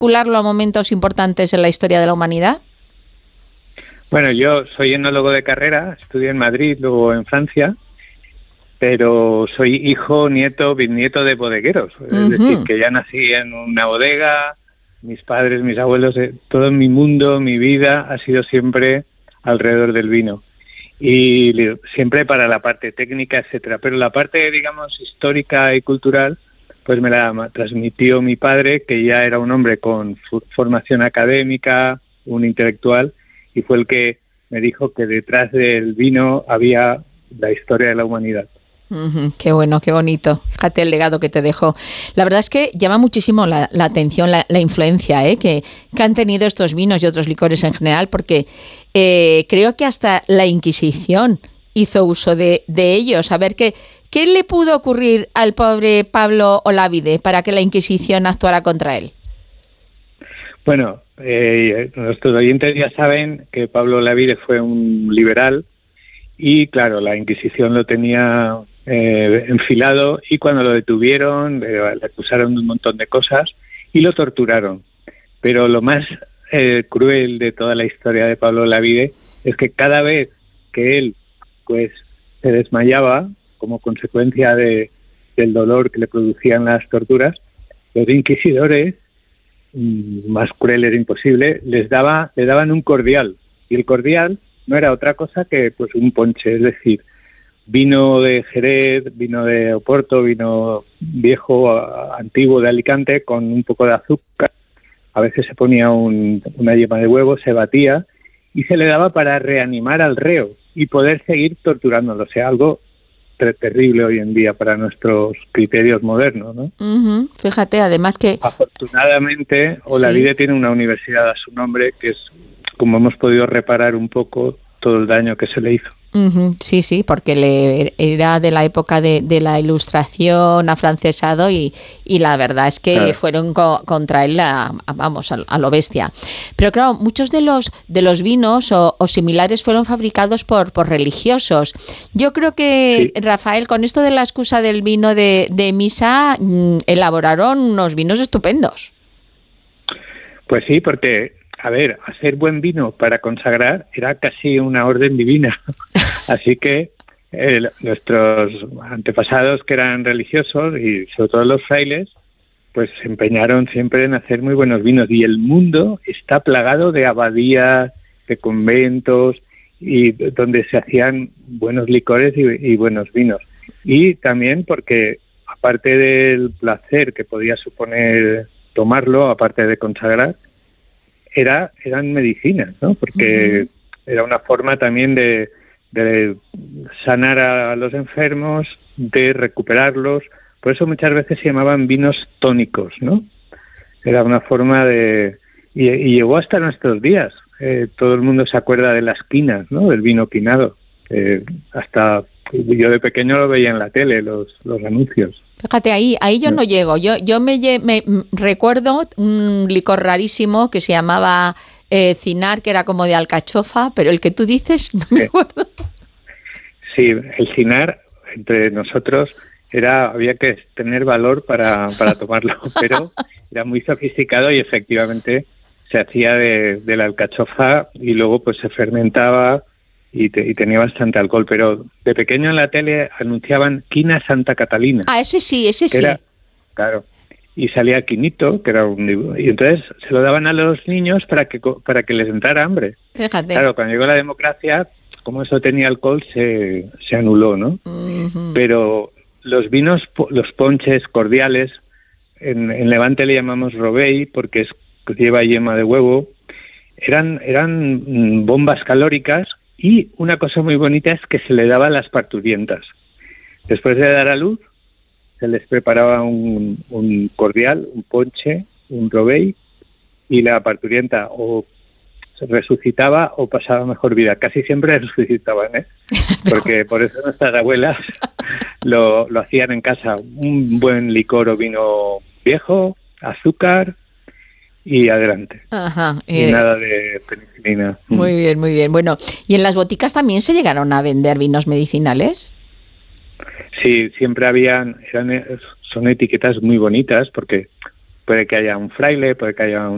vincularlo a momentos importantes en la historia de la humanidad? Bueno, yo soy enólogo de carrera, estudié en Madrid, luego en Francia, pero soy hijo, nieto, bisnieto de bodegueros. Es decir, que ya nací en una bodega, mis padres, mis abuelos, todo mi mundo, mi vida ha sido siempre alrededor del vino. Y siempre para la parte técnica, etcétera. Pero la parte, digamos, histórica y cultural, pues me la transmitió mi padre, que ya era un hombre con formación académica, un intelectual, y fue el que me dijo que detrás del vino había la historia de la humanidad. Qué bueno, qué bonito. Fíjate el legado que te dejó. La verdad es que llama muchísimo la atención la influencia que han tenido estos vinos y otros licores en general, porque creo que hasta la Inquisición hizo uso de ellos. A ver, ¿qué le pudo ocurrir al pobre Pablo Olavide para que la Inquisición actuara contra él? Bueno, nuestros oyentes ya saben que Pablo Olavide fue un liberal y, claro, la Inquisición lo tenía enfilado, y cuando lo detuvieron le acusaron de un montón de cosas y lo torturaron. Pero lo más cruel de toda la historia de Pablo Olavide es que cada vez que él pues se desmayaba como consecuencia del dolor que le producían las torturas, los inquisidores, más cruel era imposible, le daban un cordial, y el cordial no era otra cosa que pues un ponche, es decir, vino de Jerez, vino de Oporto, vino viejo, antiguo de Alicante, con un poco de azúcar. A veces se ponía una yema de huevo, se batía y se le daba para reanimar al reo y poder seguir torturándolo. O sea, algo terrible hoy en día para nuestros criterios modernos, ¿no? Fíjate, además que... Afortunadamente, Olavide tiene una universidad a su nombre, que es como hemos podido reparar un poco todo el daño que se le hizo. Sí, porque era de la época de la Ilustración, afrancesado, y la verdad es que fueron contra él, a lo bestia. Pero claro, muchos de los vinos o similares fueron fabricados por religiosos. Yo creo que, sí, Rafael, con esto de la excusa del vino de misa, elaboraron unos vinos estupendos. Pues sí, porque... A ver, hacer buen vino para consagrar era casi una orden divina. Así que nuestros antepasados, que eran religiosos, y sobre todo los frailes, pues se empeñaron siempre en hacer muy buenos vinos. Y el mundo está plagado de abadías, de conventos, y donde se hacían buenos licores y buenos vinos. Y también porque, aparte del placer que podía suponer tomarlo, aparte de consagrar, eran medicinas, ¿no? Porque era una forma también de sanar a los enfermos, de recuperarlos. Por eso muchas veces se llamaban vinos tónicos, ¿no? Era una forma de... Y llegó hasta nuestros días. Todo el mundo se acuerda de las quinas, ¿no? Del vino quinado. Hasta yo de pequeño lo veía en la tele, los anuncios. Fíjate, ahí yo no llego. Yo me recuerdo un licor rarísimo que se llamaba Cinar, que era como de alcachofa, pero el que tú dices no me acuerdo. Sí, el Cinar, entre nosotros, había que tener valor para tomarlo, pero era muy sofisticado y efectivamente se hacía de la alcachofa y luego pues se fermentaba y tenía bastante alcohol, pero de pequeño en la tele anunciaban Quina Santa Catalina. Ese sí. Claro, y salía Quinito, que era y entonces se lo daban a los niños para que les entrara hambre. Fíjate. Claro, cuando llegó la democracia, como eso tenía alcohol, se anuló, ¿no? Pero los vinos, los ponches cordiales, en Levante le llamamos Robey porque lleva yema de huevo, eran bombas calóricas. Y una cosa muy bonita es que se le daba a las parturientas. Después de dar a luz, se les preparaba un cordial, un ponche, un robey, y la parturienta o se resucitaba o pasaba mejor vida. Casi siempre resucitaban, ¿eh? Porque por eso nuestras abuelas lo hacían en casa. Un buen licor o vino viejo, azúcar y adelante. Y nada de penicilina. Muy bien, muy bien. Bueno, ¿y en las boticas también se llegaron a vender vinos medicinales? Sí, siempre son etiquetas muy bonitas porque puede que haya un fraile, puede que haya un